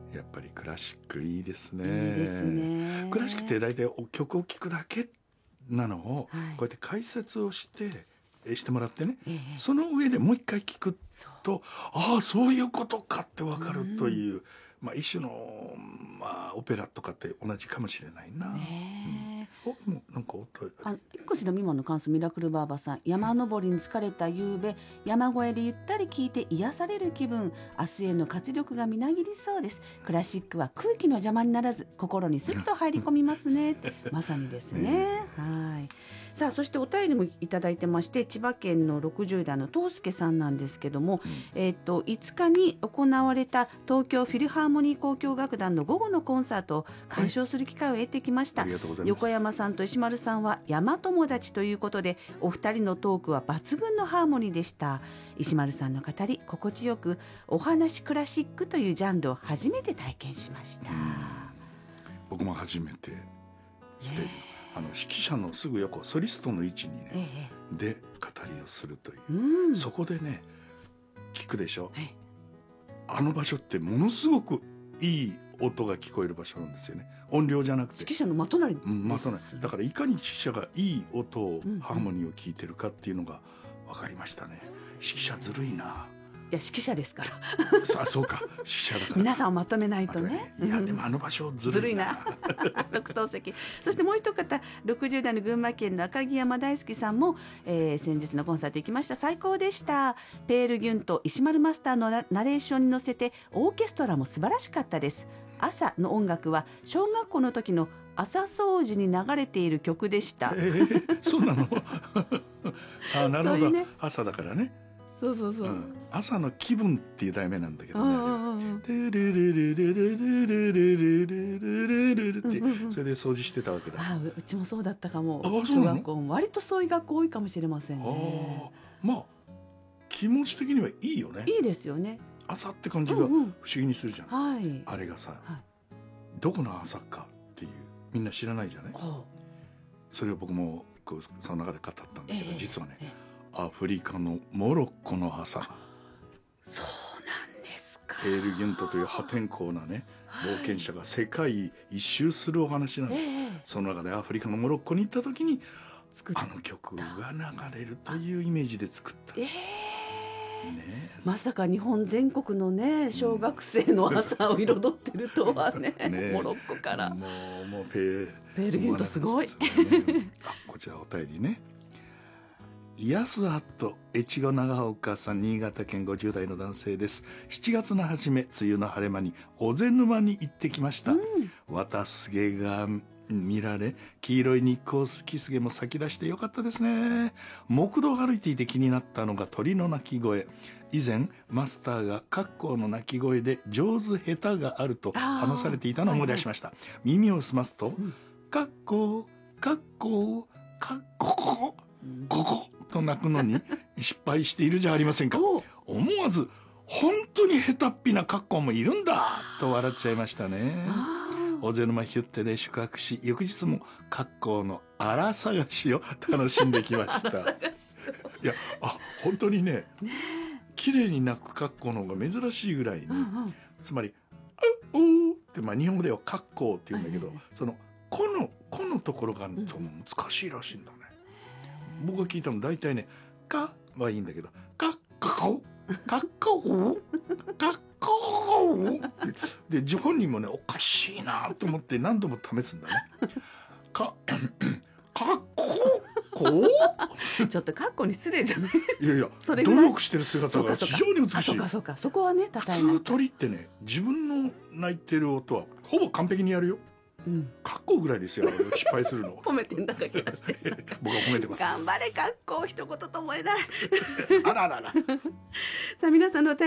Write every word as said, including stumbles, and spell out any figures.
やっぱりクラシックいいですね。 いいですね。 クラシックって大体曲を聴くだけなのを、 はい、 こうやって解説をしてしてもらってね、 ええ、 その上でもう一回聞くと、ああそういうことかって分かるという、 うん、 まあ、一種の、まあ、オペラとかって同じかもしれないな。 ねうん、おもうなんか音あの X のミモの感想、ミラクルバーバさん、山登りに疲れた夕べ、山越えでゆったり聴いて癒される気分、明日への活力がみなぎりそうです。クラシックは空気の邪魔にならず心にスッと入り込みますねまさにですね。はい。さあ、そしてお便りもいただいてまして、千葉県のろくじゅう代の東介さんなんですけども、うん、えー、といつかに行われた東京フィルハーモニー交響楽団の午後のコンサートを鑑賞する機会を得てきました、はい、横山さんと石丸さんは山友達ということで、お二人のトークは抜群のハーモニーでした。石丸さんの語り心地よく、お話クラシックというジャンルを初めて体験しました。うん、 僕も初めてステージ、あの指揮者のすぐ横、ソリストの位置にね、ええ、で語りをするという、うん、そこでね聞くでしょ、ええ、あの場所ってものすごくいい音が聞こえる場所なんですよね。音量じゃなくて指揮者の的なり、 うん、的なりだから、いかに指揮者がいい音を、うんうん、ハーモニーを聞いてるかっていうのが分かりましたね。指揮者ずるいな。 いや指揮者ですからあ、そうか、指揮者だから皆さんをまとめないとね。 いやでもあの場所ずるいな特等席。そしてもう一方、ろくじゅう代の群馬県の赤城山大好きさんも、えー、先日のコンサート行きました。最高でした。ペール・ギュンと石丸マスターのナレーションに乗せてオーケストラも素晴らしかったです。朝の音楽は小学校の時の朝掃除に流れている曲でした。 えー、そうなのあ、なるほど、ね、朝だからね。 そうそうそう、うん、 朝の気分っていう題名なんだけどね、ルルルルルルルルルルルルルってそれで掃除してたわけだ。 あ、うちもそうだったかも。小学校割とそういう学校多いかもしれませんね。 あ、まあ気持ち的にはいいよね。 いいですよね。 朝って感じが不思議にするじゃん、 うんうん、はい、 あれがさ、はい、どこの朝かっていうみんな知らないじゃない。それを僕もこうその中で語ったんだけど、えー、実はね、えーアフリカのモロッコの朝。 そうなんですか。 ペール・ギュントという破天荒なね、冒険者が世界一周するお話なの、えー、その中でアフリカのモロッコに行った時にあの曲が流れるというイメージで作った、えーね、まさか日本全国のね小学生の朝を彩ってるとは ね, ねモロッコからもうもうペー、 ペール・ギュントすごい、ね、 あ、こちらお便りね。やすはっと越後長岡さん、新潟県ごじゅう代の男性です。しちがつの初め、梅雨の晴れ間に尾瀬沼に行ってきました、うん、綿すげが見られ、黄色い日光キスゲも咲き出してよかったですね。木道を歩いていて気になったのが鳥の鳴き声。以前マスターがカッコウの鳴き声で上手下手があると話されていたのを思い出しました、はいはい、耳を澄ますと、うん、カッコウカッコウカッココココと鳴くのに失敗しているじゃありませんか。思わず本当に下手っぴなカッコウもいるんだと笑っちゃいましたね。尾瀬沼ヒュッテで宿泊し、翌日もカッコウのあら探しを楽しんできましたいや、あ、本当にね、綺麗に鳴くカッコウの方が珍しいぐらいに、うんうん、つまり「うっう」って、まあ、日本語ではカッコウって言うんだけど、その「こ」の「こ」のところが難しいらしいんだね。僕が聞いたの大体ね「か」はいいんだけど「カッコウ」「カッコウ」「カッコウ」ってで本人もねおかしいなと思って何度も試すんだね。かカッコウちょっとカッコに失礼じゃない。 いやいや努力してる姿が非常に美しい。 そうかそうか、そこはね、 普通鳥ってね自分の鳴いてる音はほぼ完璧にやるよ。うん、カッコウぐらいですよ失敗するの褒めてんだか気がして僕は褒めてます。 頑張れカッコウ、一言ともえないあらららさあ皆さんのお便り